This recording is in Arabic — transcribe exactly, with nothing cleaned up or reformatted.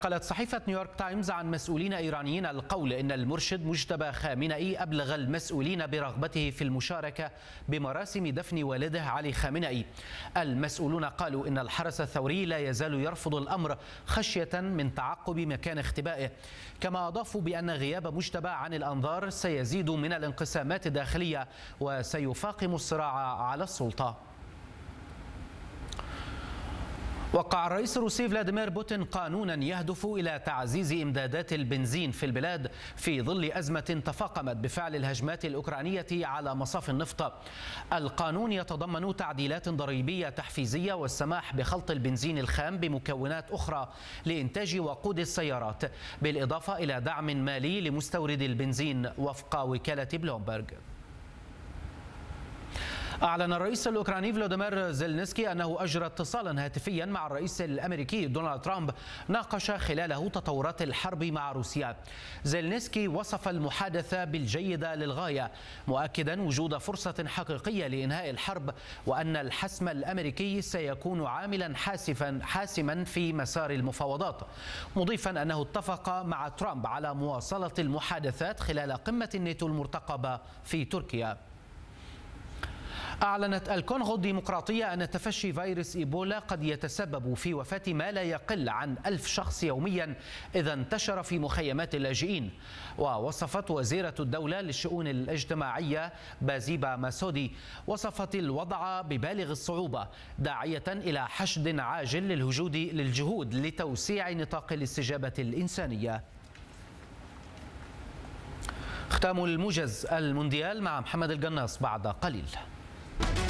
قالت صحيفة نيويورك تايمز عن مسؤولين إيرانيين القول إن المرشد مجتبى خامنئي أبلغ المسؤولين برغبته في المشاركة بمراسم دفن والده علي خامنئي. المسؤولون قالوا إن الحرس الثوري لا يزال يرفض الأمر خشية من تعقب مكان اختبائه، كما أضافوا بأن غياب مجتبى عن الأنظار سيزيد من الانقسامات الداخلية وسيفاقم الصراع على السلطة. وقع الرئيس الروسي فلاديمير بوتين قانونا يهدف إلى تعزيز إمدادات البنزين في البلاد في ظل أزمة تفاقمت بفعل الهجمات الأوكرانية على مصاف النفط. القانون يتضمن تعديلات ضريبية تحفيزية والسماح بخلط البنزين الخام بمكونات أخرى لإنتاج وقود السيارات، بالإضافة إلى دعم مالي لمستورد البنزين وفق وكالة بلومبرغ. أعلن الرئيس الأوكراني فلوديمير زيلينسكي أنه أجرى اتصالا هاتفيا مع الرئيس الأمريكي دونالد ترامب ناقش خلاله تطورات الحرب مع روسيا. زيلينسكي وصف المحادثة بالجيدة للغاية، مؤكدا وجود فرصة حقيقية لإنهاء الحرب وأن الحسم الأمريكي سيكون عاملا حاسفا حاسما في مسار المفاوضات، مضيفا أنه اتفق مع ترامب على مواصلة المحادثات خلال قمة الناتو المرتقبة في تركيا. أعلنت الكونغو الديمقراطية أن تفشي فيروس إيبولا قد يتسبب في وفاة ما لا يقل عن ألف شخص يوميا إذا انتشر في مخيمات اللاجئين. ووصفت وزيرة الدولة للشؤون الاجتماعية بازيبا ماسودي وصفت الوضع ببالغ الصعوبة، داعية إلى حشد عاجل للهجود للجهود لتوسيع نطاق الاستجابة الإنسانية. ختام الموجز المونديال مع محمد القناص بعد قليل.